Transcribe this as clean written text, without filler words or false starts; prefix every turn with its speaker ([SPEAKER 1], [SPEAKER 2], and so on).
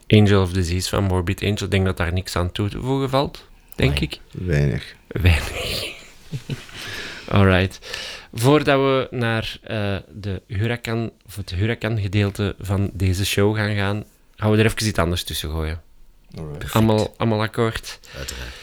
[SPEAKER 1] Angel of Disease van Morbid Angel. Ik denk dat daar niks aan toe te voegen valt, denk ik.
[SPEAKER 2] Weinig.
[SPEAKER 1] Alright. Voordat we naar het Huracan gedeelte van deze show gaan, gaan we er even iets anders tussen gooien.
[SPEAKER 2] Alright.
[SPEAKER 1] Allemaal akkoord?
[SPEAKER 3] Uiteraard.